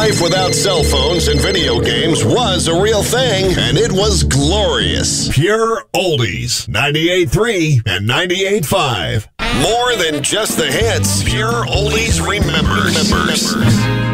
Life without cell phones and video games was a real thing, and it was glorious. Pure Oldies, 98.3 and 98.5. More than just the hits, Pure Oldies remembers.